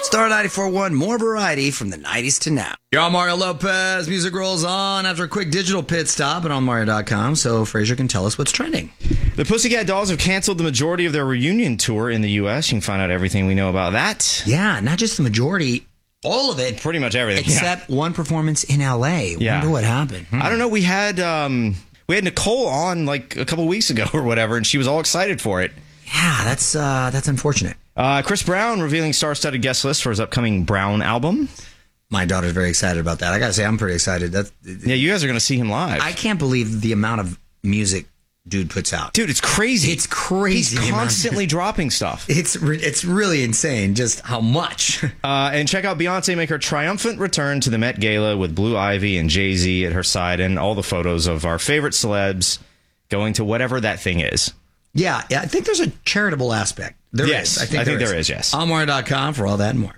Star 94.1, more variety from the 90s to now. You're on Mario Lopez. Music rolls on after a quick digital pit stop at OnMario.com, so Fraser can tell us what's trending. The Pussycat Dolls have canceled the majority of their reunion tour in the U.S. You can find out everything we know about that. Yeah, not just the majority, all of it. Pretty much everything. Except one performance in L.A. Wonder what happened. I don't know. We had Nicole on like a couple weeks ago or whatever, and she was all excited for it. Yeah, that's unfortunate. Chris Brown revealing star-studded guest list for his upcoming Brown album. My daughter's very excited about that. I gotta say, I'm pretty excited. Yeah, you guys are going to see him live. I can't believe the amount of music dude puts out. Dude, it's crazy. It's crazy. He's constantly dropping stuff. It's really insane just how much. And check out Beyonce make her triumphant return to the Met Gala with Blue Ivy and Jay-Z at her side, and all the photos of our favorite celebs going to whatever that thing is. Yeah, I think there's a charitable aspect. There is. I think there is, yes. OnMario.com for all that and more.